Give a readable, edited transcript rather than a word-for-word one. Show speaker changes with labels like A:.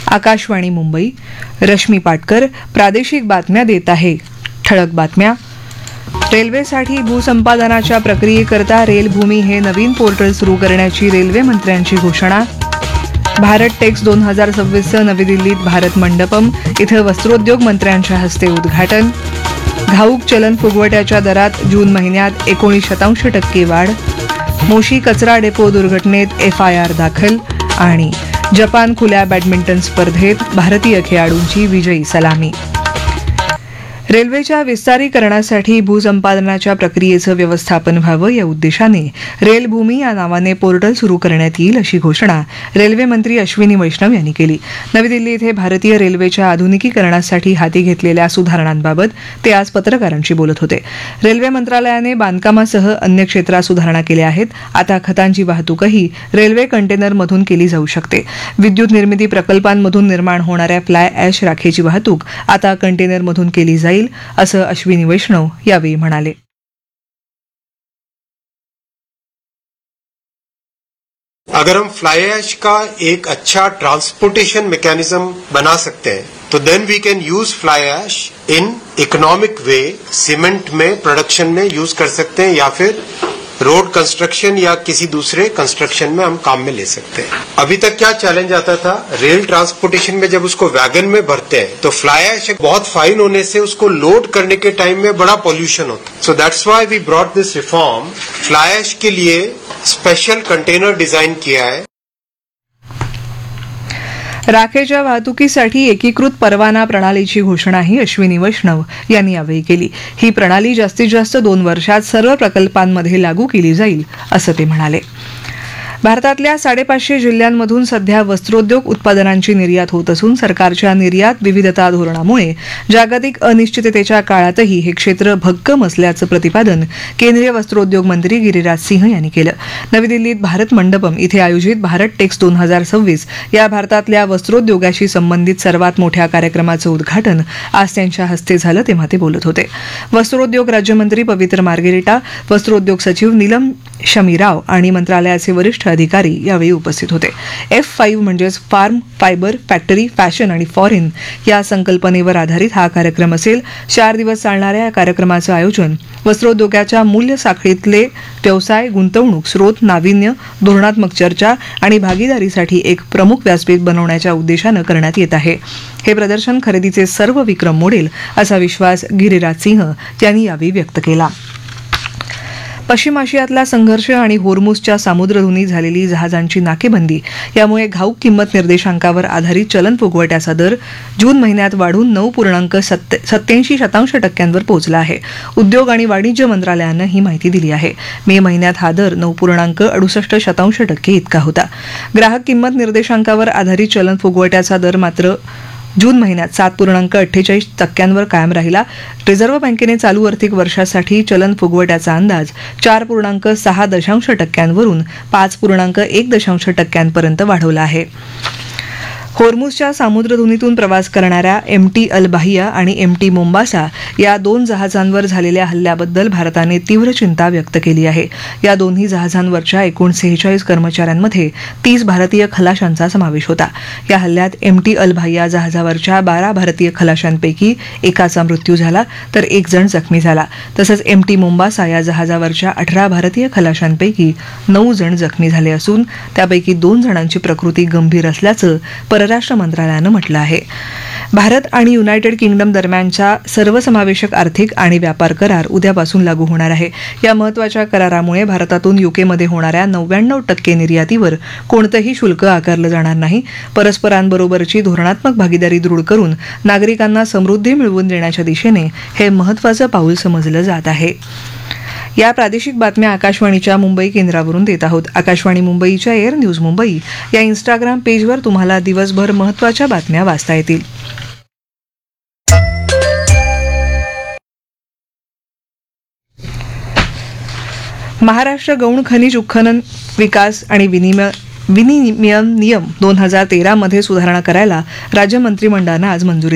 A: आकाशवाणी मुंबई. रश्मी पाटकर प्रादेशिक बातम्या देत आहे. ठळक बातम्या. रेल्वेसाठी भूसंपादनाच्या प्रक्रियेकरता रेलभूमी हे नवीन पोर्टल सुरू करण्याची रेल्वे मंत्र्यांची घोषणा. भारत टेक्स 2026चं नवी दिल्लीत भारत मंडपम इथं वस्त्रोद्योग मंत्र्यांच्या हस्ते उद्घाटन. घाऊक चलन फुगवट्याच्या दरात जून महिन्यात 19% वाढ. मोशी कचरा डेपो दुर्घटनेत FIR दाखल. आणि जपान खुल्या बॅडमिंटन स्पर्धेत भारतीय खेळाडूंची विजयी सलामी. रेल्वेच्या विस्तारीकरणासाठी भूसंपादनाच्या प्रक्रियेचं व्यवस्थापन व्हावं या उद्देशाने रेलभूमी या नावाने पोर्टल सुरू करण्यात येईल अशी घोषणा रेल्वे मंत्री अश्विनी वैष्णव यांनी केली. नवी दिल्ली इथे भारतीय रेल्वेच्या आधुनिकीकरणासाठी हाती घेतलेल्या सुधारणांबाबत ते आज पत्रकारांशी बोलत होते. रेल्वे मंत्रालयाने बांधकामासह अन्य क्षेत्रात सुधारणा केल्या आहेत. आता खतांची वाहतूकही रेल्वे कंटेनरमधून केली जाऊ शकते. विद्युत निर्मिती प्रकल्पांमधून निर्माण होणाऱ्या फ्लाय ॲश राखेची वाहतूक आता कंटेनरमधून केली जाईल असं अश्विनी वैष्णव यावेळी म्हणाले.
B: अगर हम फ्लाई ऐश का एक अच्छा ट्रांसपोर्टेशन मैकेनिज्म बना सकते हैं तो then we can use fly ash in economic way. Cement में प्रोडक्शन में यूज कर सकते हैं या फिर रोड कंस्ट्रक्शन या किसी दूसरे कंस्ट्रक्शन में हम काम में ले सकते हैं. अभी तक क्या चैलेंज आता था, रेल ट्रांसपोर्टेशन में जब उसको वैगन में भरते हैं तो फ्लाई ऐश बहुत फाइन होने से उसको लोड करने के टाइम में बड़ा पॉल्यूशन होता है. सो दैट्स व्हाई we brought this reform. Fly ash के लिए स्पेशल कंटेनर डिजाइन किया है.
A: राखेच्या वाहतुकीसाठी एकीकृत परवाना प्रणालीची घोषणाही अश्विनी वैष्णव यांनी यावेळी केली. ही प्रणाली जास्तीत जास्त 2 वर्षात सर्व प्रकल्पांमध्ये लागू केली जाईल असं ते म्हणाले. भारतातल्या 550 जिल्ह्यांमधून सध्या वस्त्रोद्योग उत्पादनांची निर्यात होत असून सरकारच्या निर्यात विविधता धोरणामुळे जागतिक अनिश्चिततेच्या काळातही हे क्षेत्र भक्कम असल्याचं प्रतिपादन केंद्रीय वस्त्रोद्योग मंत्री गिरिराज सिंह यांनी केलं. नवी दिल्लीत भारत मंडपम इथे आयोजित भारत टेक्स 2026 या भारतातल्या वस्त्रोद्योगाशी संबंधित सर्वात मोठ्या कार्यक्रमाचं उद्घाटन आज त्यांच्या हस्ते झालं तेव्हा ते बोलत होते. वस्त्रोद्योग राज्यमंत्री पवित्र मार्गेरिटा, वस्त्रोद्योग सचिव नीलम शमीराव आणि मंत्रालयाचे वरिष्ठ अधिकारी यावेळी उपस्थित होते. F5 म्हणजेच फार्म, फायबर, फॅक्टरी, फॅशन आणि फॉरेन या संकल्पनेवर आधारित हा कार्यक्रम असेल. 4 दिवस चालणाऱ्या या कार्यक्रमाचं आयोजन वस्त्रोद्योगाच्या मूल्य साखळीतले व्यवसाय, गुंतवणूक, स्रोत, नाविन्य, धोरणात्मक चर्चा आणि भागीदारीसाठी एक प्रमुख व्यासपीठ बनवण्याच्या उद्देशानं करण्यात येत आहे. हे प्रदर्शन खरेदीचे सर्व विक्रम मोडेल असा विश्वास गिरिराज सिंह यांनी यावेळी व्यक्त केला. पश्चिम आशियातला संघर्ष आणि होर्मुझच्या सामुद्रधुनी झालेली जहाजांची नाकेबंदी यामुळे घाऊक किंमत निर्देशांकावर आधारित चलन फुगवट्याचा दर जून महिन्यात वाढून 9.87% पोहोचला आहे. उद्योग आणि वाणिज्य मंत्रालयानं ही माहिती दिली आहे. मे महिन्यात हा दर 9.68% इतका होता. ग्राहक किंमत निर्देशांकावर आधारित चलन फुगवट्याचा दर मात्र जून महिन्यात 7.48% कायम राहिला. रिझर्व्ह बँकेने चालू आर्थिक वर्षासाठी चलन फुगवट्याचा अंदाज 4.6% वरून 5.1% वाढवला आहे. होर्मुझच्या सामुद्रधुनीतून प्रवास करणाऱ्या MT अल बाहिया आणि MT मोम्बासा या 2 जहाजांवर झालेल्या हल्ल्याबद्दल भारताने तीव्र चिंता व्यक्त केली आहे. या दोन्ही जहाजांवरच्या एकूण 46 कर्मचाऱ्यांमध्ये 30 भारतीय खलाशांचा समावेश होता. या हल्ल्यात MT अल बाहिया जहाजावरच्या 12 भारतीय खलाशांपैकी एकाचा मृत्यू झाला तर 1 जण जखमी झाला. तसंच MT मोम्बासा या जहाजावरच्या 18 भारतीय खलाशांपैकी 9 जण जखमी झाले असून त्यापैकी 2 जणांची प्रकृती गंभीर असल्याचं परराष्ट्र मंत्रालयानं म्हटलं आहे. भारत आणि युनायटेड किंगडम दरम्यानचा सर्वसमावेशक आर्थिक आणि व्यापार करार उद्यापासून लागू होणार आहे. या महत्त्वाच्या करारामुळे भारतातून युकेमध्ये होणाऱ्या 99% निर्यातीवर कोणतंही शुल्क आकारलं जाणार नाही. परस्परांबरोबरची धोरणात्मक भागीदारी दृढ करून नागरिकांना समृद्धी मिळवून देण्याच्या दिशेने हे महत्त्वाचं पाऊल समजलं जात आहे. या प्रादेशिक बातम्या आकाशवाणीच्या मुंबई केंद्रावरून देत आहोत. आकाशवाणी मुंबईच्या एअर न्यूज मुंबई या इंस्टाग्राम पेजवर तुम्हाला दिवसभर महत्त्वाच्या बातम्या वाचता येतील. महाराष्ट्र गौण खनिज उत्खनन विकास आणि विनिमय नियम 2013 मध्ये सुधारणा करायला राज्य मंत्रिमंडळानं आज मंजुरी